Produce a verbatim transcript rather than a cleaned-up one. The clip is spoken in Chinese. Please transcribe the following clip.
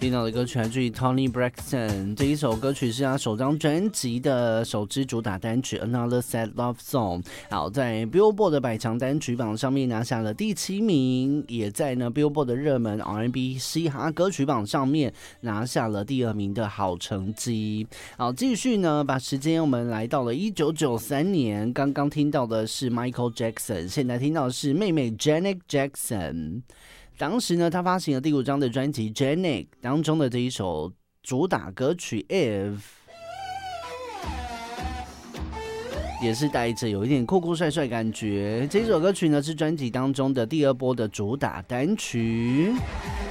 听到的歌曲来自于 Toni Braxton， 这一首歌曲是他首张专辑的首支主打单曲 Another Sad Love Song。 好，在 Billboard 的百强单曲榜上面拿下了第七名，也在呢 Billboard 的热门 R and B 嘻哈歌曲榜上面拿下了第二名的好成绩。好，继续呢把时间我们来到了一九九三年，刚刚听到的是 Michael Jackson， 现在听到的是妹妹 Janet Jackson。当时呢，他发行了第五张的专辑《Janet》当中的这一首主打歌曲《If》，也是带着有一点酷酷帅帅感觉。这首歌曲呢是专辑当中的第二波的主打单曲。